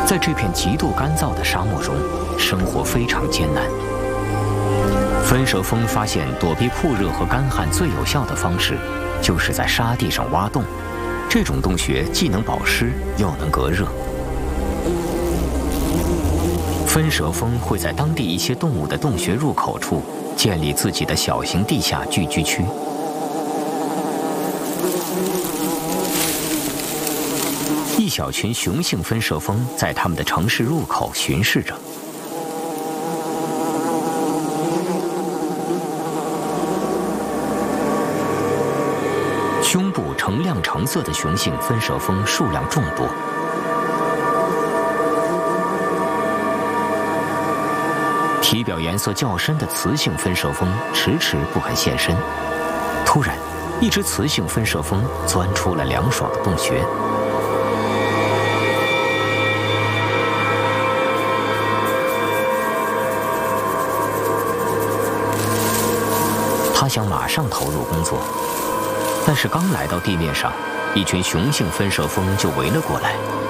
在这片极度干燥的沙漠中，生活非常艰难。分蛇蜂发现，躲避酷热和干旱最有效的方式，就是在沙地上挖洞。这种洞穴既能保湿，又能隔热。分蛇蜂会在当地一些动物的洞穴入口处建立自己的小型地下聚居区。一小群雄性分蛇蜂在它们的城市入口巡视着。胸部呈亮橙色的雄性分蛇蜂数量众多。体表颜色较深的雌性分蛇蜂迟迟不肯现身。突然，一只雌性分蛇蜂钻出了凉爽的洞穴。它想马上投入工作，但是刚来到地面上，一群雄性分蛇蜂就围了过来。